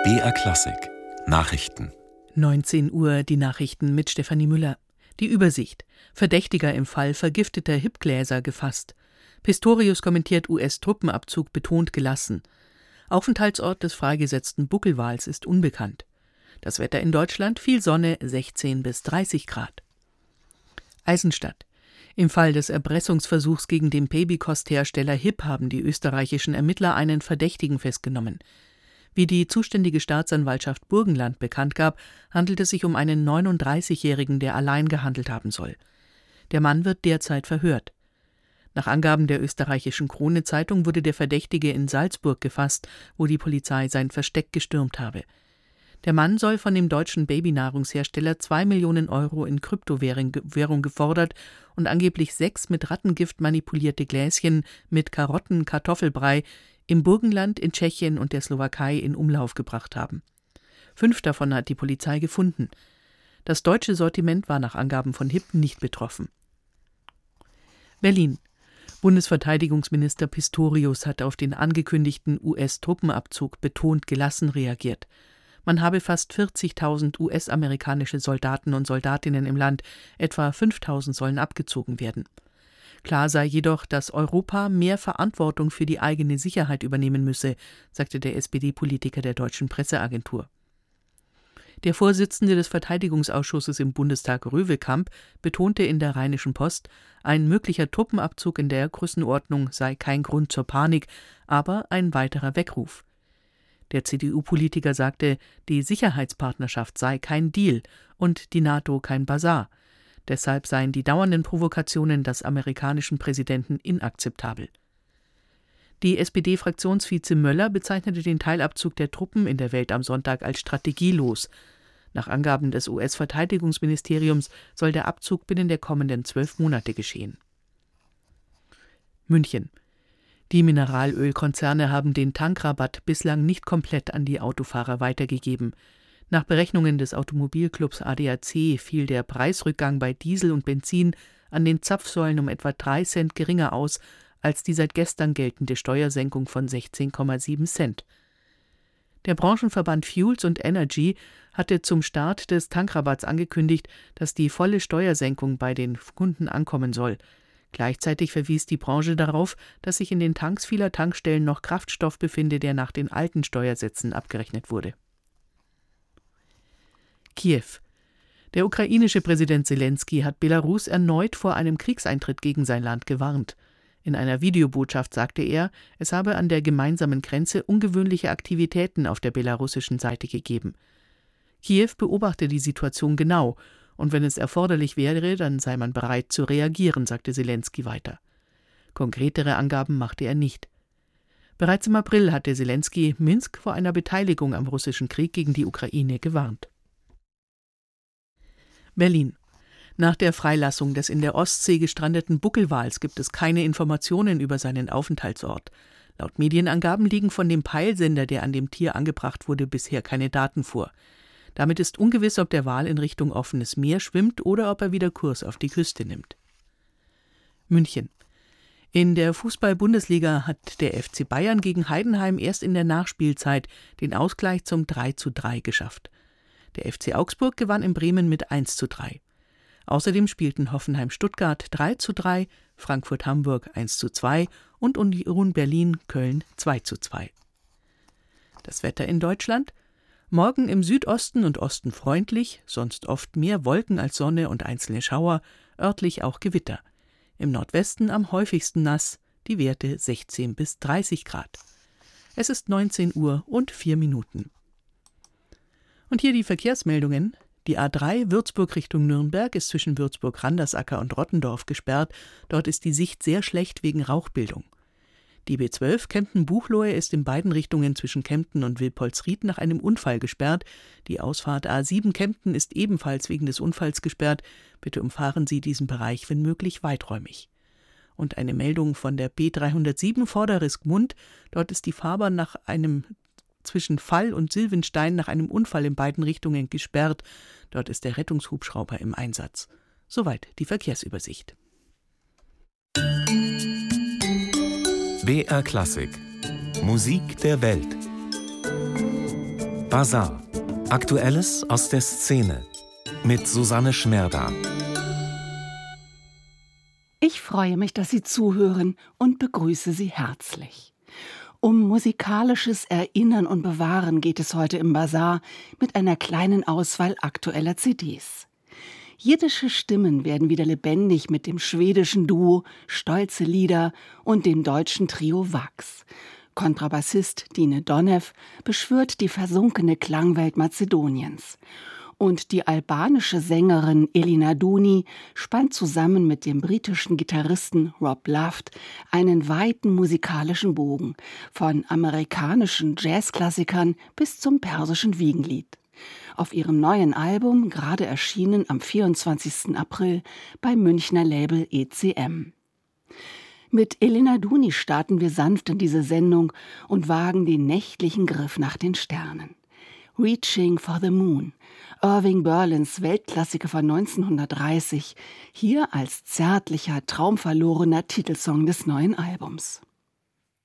BR Klassik Nachrichten. 19 Uhr die Nachrichten mit Stefanie Müller. Die Übersicht. Verdächtiger im Fall vergifteter Hipgläser gefasst. Pistorius kommentiert US-Truppenabzug betont gelassen. Aufenthaltsort des freigesetzten Buckelwals ist unbekannt. Das Wetter in Deutschland: viel Sonne, 16 bis 30 Grad. Eisenstadt. Im Fall des Erpressungsversuchs gegen den Babykosthersteller HIP haben die österreichischen Ermittler einen Verdächtigen festgenommen. Wie die zuständige Staatsanwaltschaft Burgenland bekannt gab, handelt es sich um einen 39-Jährigen, der allein gehandelt haben soll. Der Mann wird derzeit verhört. Nach Angaben der österreichischen Krone-Zeitung wurde der Verdächtige in Salzburg gefasst, wo die Polizei sein Versteck gestürmt habe. Der Mann soll von dem deutschen Babynahrungshersteller 2 Millionen Euro in Kryptowährung gefordert und angeblich 6 mit Rattengift manipulierte Gläschen mit Karotten-Kartoffelbrei im Burgenland, in Tschechien und der Slowakei in Umlauf gebracht haben. 5 davon hat die Polizei gefunden. Das deutsche Sortiment war nach Angaben von HIP nicht betroffen. Berlin. Bundesverteidigungsminister Pistorius hat auf den angekündigten US-Truppenabzug betont gelassen reagiert. Man habe fast 40.000 US-amerikanische Soldaten und Soldatinnen im Land, etwa 5.000 sollen abgezogen werden. Klar sei jedoch, dass Europa mehr Verantwortung für die eigene Sicherheit übernehmen müsse, sagte der SPD-Politiker der Deutschen Presseagentur. Der Vorsitzende des Verteidigungsausschusses im Bundestag, Röwekamp, betonte in der Rheinischen Post, ein möglicher Truppenabzug in der Größenordnung sei kein Grund zur Panik, aber ein weiterer Weckruf. Der CDU-Politiker sagte, die Sicherheitspartnerschaft sei kein Deal und die NATO kein Basar. Deshalb seien die dauernden Provokationen des amerikanischen Präsidenten inakzeptabel. Die SPD-Fraktionsvize Möller bezeichnete den Teilabzug der Truppen in der Welt am Sonntag als strategielos. Nach Angaben des US-Verteidigungsministeriums soll der Abzug binnen der kommenden 12 Monate geschehen. München. Die Mineralölkonzerne haben den Tankrabatt bislang nicht komplett an die Autofahrer weitergegeben. Nach Berechnungen des Automobilclubs ADAC fiel der Preisrückgang bei Diesel und Benzin an den Zapfsäulen um etwa 3 Cent geringer aus als die seit gestern geltende Steuersenkung von 16,7 Cent. Der Branchenverband Fuels & Energy hatte zum Start des Tankrabatts angekündigt, dass die volle Steuersenkung bei den Kunden ankommen soll. Gleichzeitig verwies die Branche darauf, dass sich in den Tanks vieler Tankstellen noch Kraftstoff befinde, der nach den alten Steuersätzen abgerechnet wurde. Kiew. Der ukrainische Präsident Selenskyj hat Belarus erneut vor einem Kriegseintritt gegen sein Land gewarnt. In einer Videobotschaft sagte er, es habe an der gemeinsamen Grenze ungewöhnliche Aktivitäten auf der belarussischen Seite gegeben. Kiew beobachte die Situation genau und wenn es erforderlich wäre, dann sei man bereit zu reagieren, sagte Selenskyj weiter. Konkretere Angaben machte er nicht. Bereits im April hatte Selenskyj Minsk vor einer Beteiligung am russischen Krieg gegen die Ukraine gewarnt. Berlin. Nach der Freilassung des in der Ostsee gestrandeten Buckelwals gibt es keine Informationen über seinen Aufenthaltsort. Laut Medienangaben liegen von dem Peilsender, der an dem Tier angebracht wurde, bisher keine Daten vor. Damit ist ungewiss, ob der Wal in Richtung offenes Meer schwimmt oder ob er wieder Kurs auf die Küste nimmt. München. In der Fußball-Bundesliga hat der FC Bayern gegen Heidenheim erst in der Nachspielzeit den Ausgleich zum 3:3 geschafft. Der FC Augsburg gewann in Bremen mit 1:3. Außerdem spielten Hoffenheim-Stuttgart 3:3, Frankfurt-Hamburg 1:2 und Union Berlin-Köln 2:2. Das Wetter in Deutschland: Morgen im Südosten und Osten freundlich, sonst oft mehr Wolken als Sonne und einzelne Schauer, örtlich auch Gewitter. Im Nordwesten am häufigsten nass, die Werte 16 bis 30 Grad. Es ist 19 Uhr und 4 Minuten. Und hier die Verkehrsmeldungen. Die A3 Würzburg Richtung Nürnberg ist zwischen Würzburg-Randersacker und Rottendorf gesperrt. Dort ist die Sicht sehr schlecht wegen Rauchbildung. Die B12 Kempten-Buchloe ist in beiden Richtungen zwischen Kempten und Wilpolsried nach einem Unfall gesperrt. Die Ausfahrt A7 Kempten ist ebenfalls wegen des Unfalls gesperrt. Bitte umfahren Sie diesen Bereich, wenn möglich, weiträumig. Und eine Meldung von der B307 Vorderisk-Mund. Dort ist die Fahrbahn zwischen Fall und Silvenstein nach einem Unfall in beiden Richtungen gesperrt. Dort ist der Rettungshubschrauber im Einsatz. Soweit die Verkehrsübersicht. BR Klassik Musik der Welt. Bazar. Aktuelles aus der Szene. Mit Susanne Schmerda. Ich freue mich, dass Sie zuhören und begrüße Sie herzlich. Um musikalisches Erinnern und Bewahren geht es heute im Bazar mit einer kleinen Auswahl aktueller CDs. Jiddische Stimmen werden wieder lebendig mit dem schwedischen Duo Stolze Lieder und dem deutschen Trio Wachs. Kontrabassist Dine Donev beschwört die versunkene Klangwelt Mazedoniens. Und die albanische Sängerin Elina Duni spannt zusammen mit dem britischen Gitarristen Rob Luft einen weiten musikalischen Bogen, von amerikanischen Jazzklassikern bis zum persischen Wiegenlied. Auf ihrem neuen Album, gerade erschienen am 24. April beim Münchner Label ECM. Mit Elina Duni starten wir sanft in diese Sendung und wagen den nächtlichen Griff nach den Sternen. Reaching for the Moon, Irving Berlins Weltklassiker von 1930, hier als zärtlicher, traumverlorener Titelsong des neuen Albums.